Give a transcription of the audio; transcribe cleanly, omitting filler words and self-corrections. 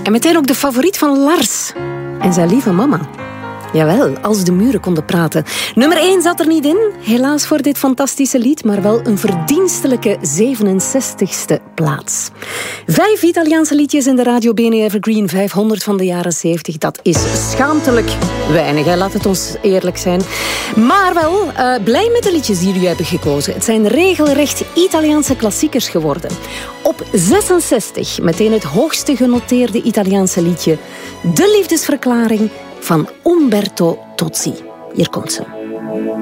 En meteen ook de favoriet van Lars en zijn lieve mama. Jawel, als de muren konden praten. Nummer 1 zat er niet in, helaas voor dit fantastische lied, maar wel een verdienstelijke 67ste plaats. 5 Italiaanse liedjes in de Radio BNE Evergreen 500 van de jaren 70. Dat is schaamtelijk weinig, hè? Laat het ons eerlijk zijn. Maar wel blij met de liedjes die jullie hebben gekozen. Het zijn regelrecht Italiaanse klassiekers geworden. Op 66, meteen het hoogste genoteerde Italiaanse liedje. De liefdesverklaring van Umberto Tozzi. Hier komt ze.